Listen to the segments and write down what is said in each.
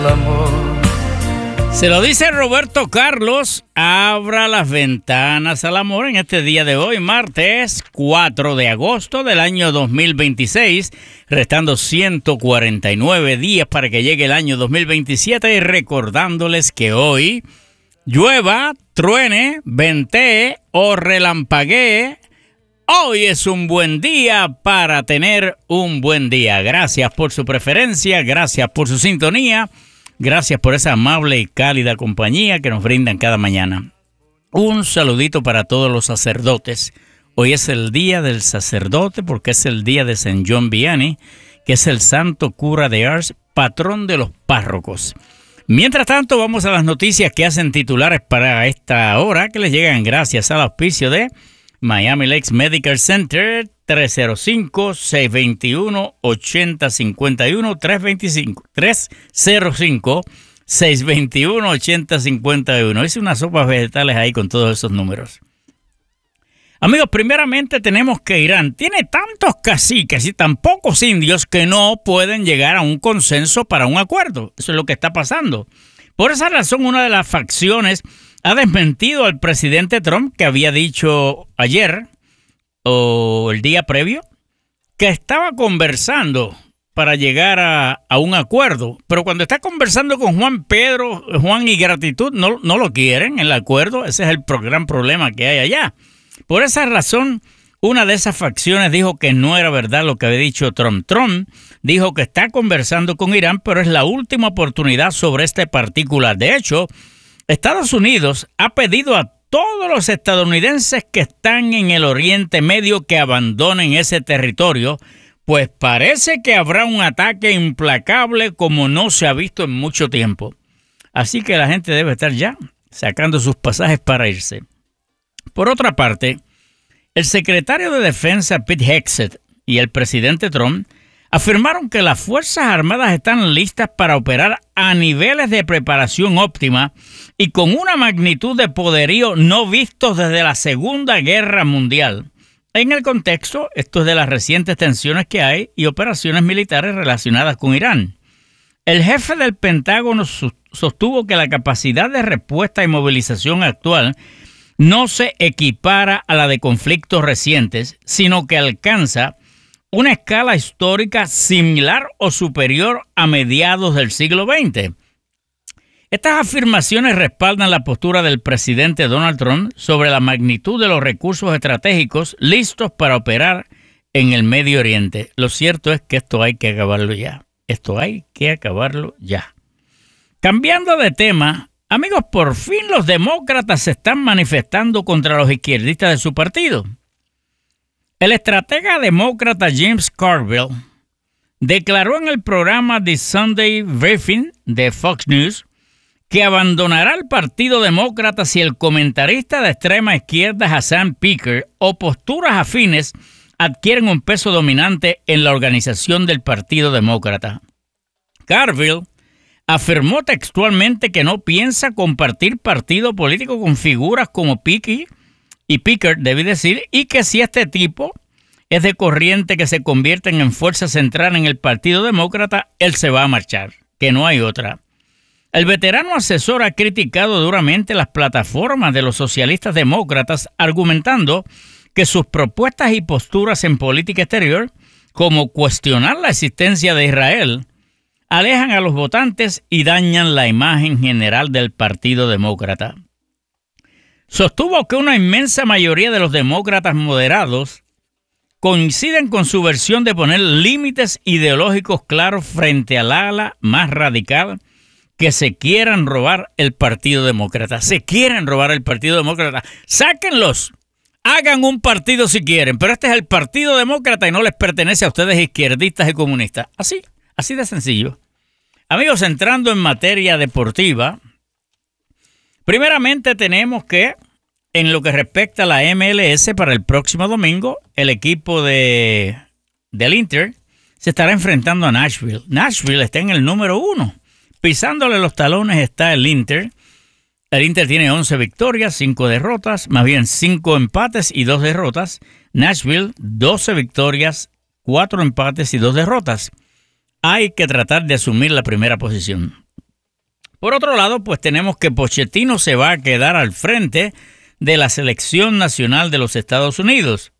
Se lo dice Roberto Carlos, abra las ventanas al amor en este día de hoy, martes 4 de agosto del año 2026, restando 149 días para que llegue el año 2027 y recordándoles que hoy llueva, truene, ventee o relampaguee, hoy es un buen día para tener un buen día. Gracias por su preferencia, gracias por su sintonía. Gracias por esa amable y cálida compañía que nos brindan cada mañana. Un saludito para todos los sacerdotes. Hoy es el día del sacerdote porque es el día de San John Vianney, que es el santo cura de Ars, patrón de los párrocos. Mientras tanto, vamos a las noticias que hacen titulares para esta hora, que les llegan gracias al auspicio de Miami Lakes Medical Center, 305-621-8051, 305-621-8051. Hice unas sopas vegetales ahí con todos esos números. Amigos, primeramente tenemos que Irán tiene tantos caciques y tan pocos indios que no pueden llegar a un consenso para un acuerdo. Eso es lo que está pasando. Por esa razón, una de las facciones ha desmentido al presidente Trump, que había dicho ayer o el día previo que estaba conversando para llegar a un acuerdo. Pero cuando está conversando con Juan y Gratitud, no lo quieren, el acuerdo. Ese es el gran problema que hay allá. Por esa razón, una de esas facciones dijo que no era verdad lo que había dicho Trump. Trump dijo que está conversando con Irán, pero es la última oportunidad sobre este particular. De hecho, Estados Unidos ha pedido a todos los estadounidenses que están en el Oriente Medio que abandonen ese territorio, pues parece que habrá un ataque implacable como no se ha visto en mucho tiempo. Así que la gente debe estar ya sacando sus pasajes para irse. Por otra parte, el secretario de Defensa Pete Hegseth y el presidente Trump afirmaron que las Fuerzas Armadas están listas para operar a niveles de preparación óptima y con una magnitud de poderío no vistos desde la Segunda Guerra Mundial. En el contexto, esto es de las recientes tensiones que hay y operaciones militares relacionadas con Irán. El jefe del Pentágono sostuvo que la capacidad de respuesta y movilización actual no se equipara a la de conflictos recientes, sino que alcanza una escala histórica similar o superior a mediados del siglo XX. Estas afirmaciones respaldan la postura del presidente Donald Trump sobre la magnitud de los recursos estratégicos listos para operar en el Medio Oriente. Lo cierto es que esto hay que acabarlo ya. Cambiando de tema, amigos, por fin los demócratas se están manifestando contra los izquierdistas de su partido. El estratega demócrata James Carville declaró en el programa The Sunday Briefing de Fox News que abandonará el Partido Demócrata si el comentarista de extrema izquierda Hassan Piker o posturas afines adquieren un peso dominante en la organización del Partido Demócrata. Carville afirmó textualmente que no piensa compartir partido político con figuras como Piker, debí decir, y que si este tipo es de corriente que se convierten en fuerza central en el Partido Demócrata, él se va a marchar, que no hay otra. El veterano asesor ha criticado duramente las plataformas de los socialistas demócratas, argumentando que sus propuestas y posturas en política exterior, como cuestionar la existencia de Israel, alejan a los votantes y dañan la imagen general del Partido Demócrata. Sostuvo que una inmensa mayoría de los demócratas moderados coinciden con su versión de poner límites ideológicos claros frente al ala más radical que se quieran robar el Partido Demócrata. Se quieren robar el Partido Demócrata. ¡Sáquenlos! Hagan un partido si quieren, pero este es el Partido Demócrata y no les pertenece a ustedes izquierdistas y comunistas. Así de sencillo. Amigos, entrando en materia deportiva, primeramente tenemos que, en lo que respecta a la MLS, para el próximo domingo, el equipo del Inter se estará enfrentando a Nashville. Nashville está en el número 1. Pisándole los talones está el Inter. El Inter tiene 11 victorias, 5 derrotas, más bien 5 empates y 2 derrotas. Nashville, 12 victorias, 4 empates y 2 derrotas. Hay que tratar de asumir la primera posición. Por otro lado, pues tenemos que Pochettino se va a quedar al frente de la selección nacional de los Estados Unidos.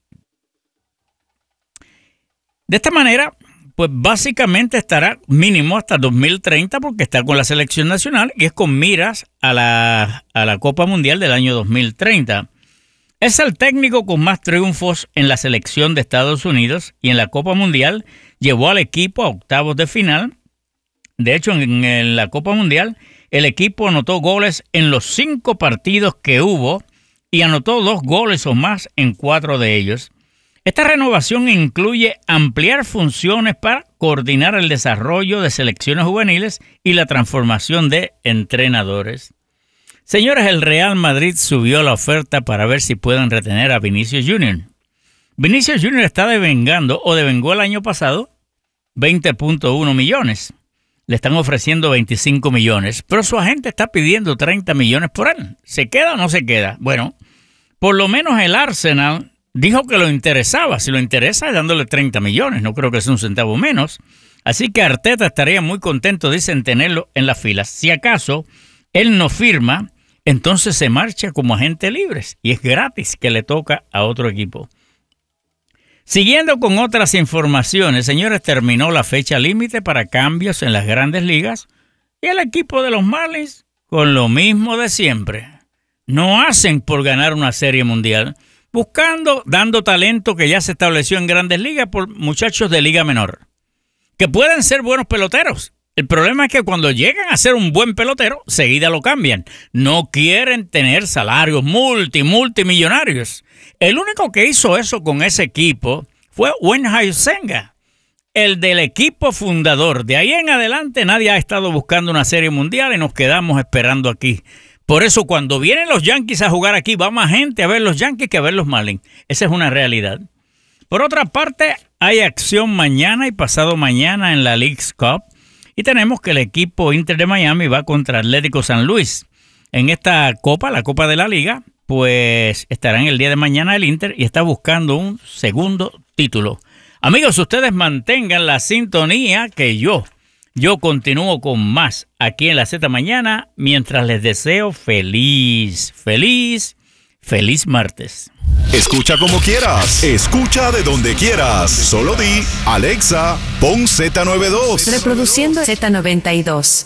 De esta manera, pues básicamente estará mínimo hasta 2030 porque está con la selección nacional y es con miras a la Copa Mundial del año 2030. Es el técnico con más triunfos en la selección de Estados Unidos y en la Copa Mundial llevó al equipo a octavos de final. De hecho, en la Copa Mundial, el equipo anotó goles en los 5 partidos que hubo y anotó 2 goles o más en 4 de ellos. Esta renovación incluye ampliar funciones para coordinar el desarrollo de selecciones juveniles y la transformación de entrenadores. Señores, el Real Madrid subió la oferta para ver si pueden retener a Vinicius Jr. Vinicius Jr. está devengó el año pasado 20.1 millones. Le están ofreciendo 25 millones, pero su agente está pidiendo 30 millones por él. ¿Se queda o no se queda? Bueno, por lo menos el Arsenal dijo que lo interesaba. Si lo interesa, es dándole 30 millones. No creo que sea un centavo menos. Así que Arteta estaría muy contento, dicen, tenerlo en las filas. Si acaso él no firma, entonces se marcha como agente libre y es gratis que le toca a otro equipo. Siguiendo con otras informaciones, señores, terminó la fecha límite para cambios en las grandes ligas y el equipo de los Marlins con lo mismo de siempre. No hacen por ganar una serie mundial, dando talento que ya se estableció en grandes ligas por muchachos de liga menor, que pueden ser buenos peloteros. El problema es que cuando llegan a ser un buen pelotero, seguida lo cambian. No quieren tener salarios multimillonarios. El único que hizo eso con ese equipo fue Weinheiser Senga, el del equipo fundador. De ahí en adelante nadie ha estado buscando una serie mundial y nos quedamos esperando aquí. Por eso cuando vienen los Yankees a jugar aquí, va más gente a ver los Yankees que a ver los Marlins. Esa es una realidad. Por otra parte, hay acción mañana y pasado mañana en la Leagues Cup. Y tenemos que el equipo Inter de Miami va contra Atlético San Luis. En esta copa, la Copa de la Liga, pues estará en el día de mañana el Inter y está buscando un segundo título. Amigos, ustedes mantengan la sintonía que yo continúo con más aquí en la Z Mañana mientras les deseo feliz martes. Escucha como quieras, escucha de donde quieras. Solo di, Alexa, pon Z92. Reproduciendo Z92.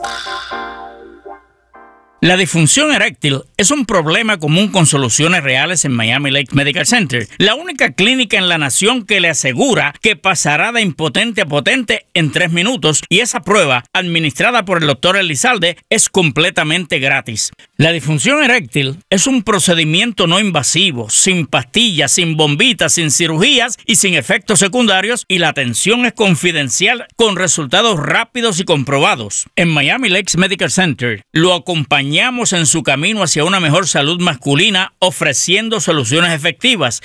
La disfunción eréctil es un problema común con soluciones reales en Miami Lakes Medical Center, la única clínica en la nación que le asegura que pasará de impotente a potente en 3 minutos y esa prueba, administrada por el Dr. Elizalde, es completamente gratis. La disfunción eréctil es un procedimiento no invasivo, sin pastillas, sin bombitas, sin cirugías y sin efectos secundarios, y la atención es confidencial con resultados rápidos y comprobados. En Miami Lakes Medical Center lo acompañamos en su camino hacia una mejor salud masculina, ofreciendo soluciones efectivas.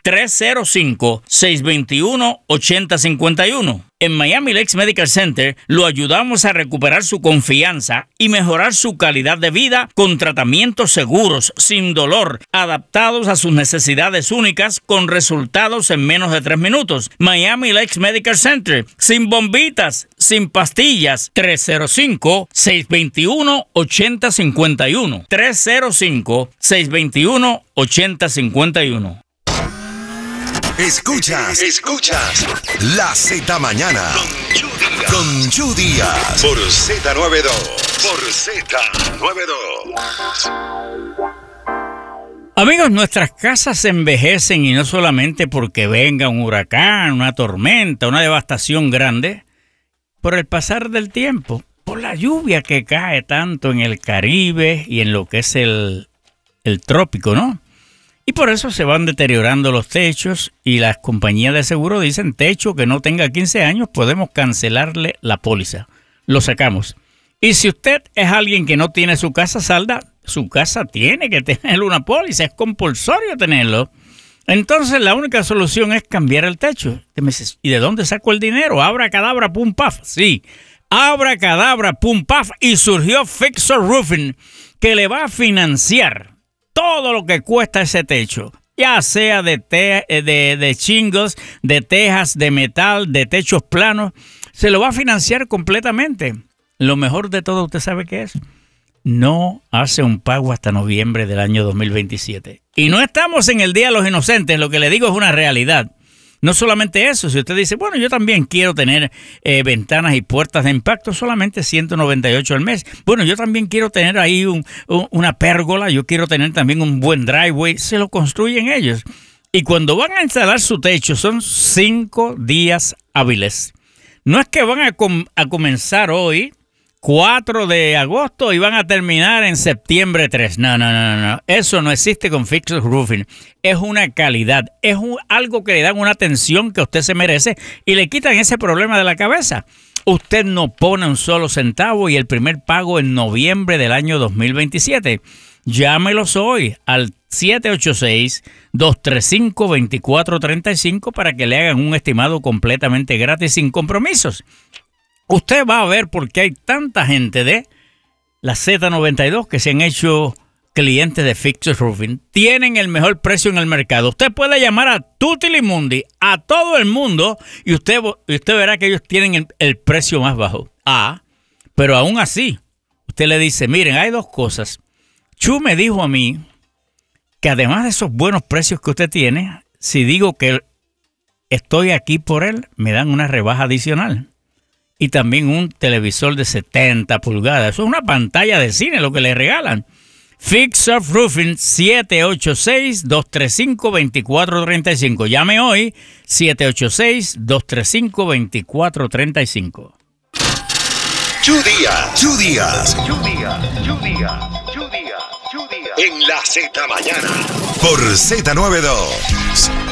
305-621-8051. En Miami Lakes Medical Center lo ayudamos a recuperar su confianza y mejorar su calidad de vida con tratamientos seguros, sin dolor, adaptados a sus necesidades únicas, con resultados en menos de 3 minutos. Miami Lakes Medical Center, sin bombitas, sin pastillas. 305-621-8051. 305-621-8051. Escuchas La Z Mañana con Chu Díaz por Z92. Por Z92. Amigos, nuestras casas se envejecen y no solamente porque venga un huracán, una tormenta, una devastación grande, por el pasar del tiempo, por la lluvia que cae tanto en el Caribe y en lo que es el trópico, ¿no? Y por eso se van deteriorando los techos y las compañías de seguro dicen, techo que no tenga 15 años, podemos cancelarle la póliza. Lo sacamos. Y si usted es alguien que no tiene su casa salda, su casa tiene que tener una póliza, es compulsorio tenerlo. Entonces la única solución es cambiar el techo. ¿Y de dónde saco el dinero? Abracadabra, pum, paf. Sí, abracadabra, pum, paf. Y surgió Fixer Roofing, que le va a financiar todo lo que cuesta ese techo, ya sea de shingles, de tejas, de metal, de techos planos, se lo va a financiar completamente. Lo mejor de todo, ¿usted sabe qué es? no hace un pago hasta noviembre del año 2027. Y no estamos en el Día de los Inocentes, lo que le digo es una realidad. No solamente eso, si usted dice, bueno, yo también quiero tener ventanas y puertas de impacto, solamente $198 al mes. Bueno, yo también quiero tener ahí una pérgola, yo quiero tener también un buen driveway, se lo construyen ellos. Y cuando van a instalar su techo son 5 días hábiles. No es que van a comenzar hoy, 4 de agosto, y van a terminar en septiembre 3. No. Eso no existe con Fixer Roofing. Es una calidad. Es algo que le dan una atención que usted se merece y le quitan ese problema de la cabeza. Usted no pone un solo centavo y el primer pago en noviembre del año 2027. Llámelos hoy al 786-235-2435 para que le hagan un estimado completamente gratis sin compromisos. Usted va a ver por qué hay tanta gente de la Z92 que se han hecho clientes de Fixer Roofing. Tienen el mejor precio en el mercado. Usted puede llamar a Tutilimundi, a todo el mundo, y usted verá que ellos tienen el precio más bajo. Pero aún así, usted le dice, miren, hay 2 cosas. Chu me dijo a mí que además de esos buenos precios que usted tiene, si digo que estoy aquí por él, me dan una rebaja adicional. Y también un televisor de 70 pulgadas. Eso es una pantalla de cine lo que le regalan. Fixer Roofing, 786-235-2435. Llame hoy, 786-235-2435. Chu Díaz. En la Z Mañana. Por Z92.